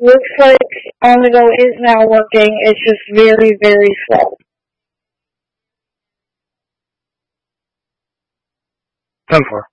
Looks like On the Go is now working. It's just very, very slow. 10-4.